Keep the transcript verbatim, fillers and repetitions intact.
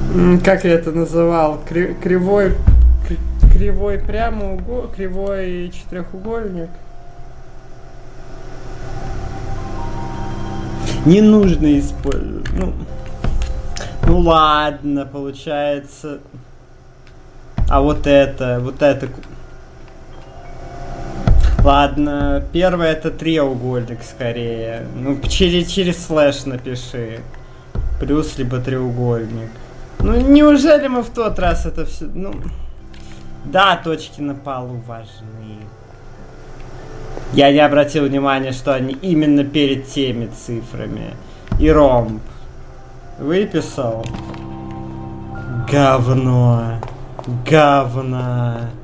Как я это называл? Кри- кривой... Кривой прямоугольник, кривой четырехугольник. Не нужно использовать. Ну, ну ладно, получается. А вот это, вот это. Ладно, первое это треугольник скорее. Ну, через, через слэш напиши. Плюс либо треугольник. Ну, неужели мы в тот раз это все... Ну... Да, точки на полу важны. Я не обратил внимания, что они именно перед теми цифрами. И ромб. Выписал. Говно. Говно.